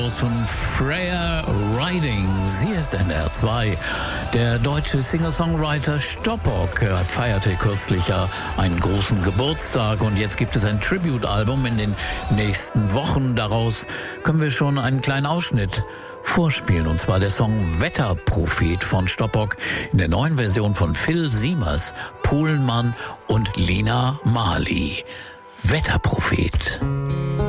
Von Freya Ridings. Hier ist NDR 2. Der deutsche Singer-Songwriter Stoppock feierte kürzlich einen großen Geburtstag und jetzt gibt es ein Tribute-Album in den nächsten Wochen. Daraus können wir schon einen kleinen Ausschnitt vorspielen, und zwar der Song Wetterprophet von Stoppock in der neuen Version von Phil Siemers, Pohlmann und Lena Marley. Wetterprophet.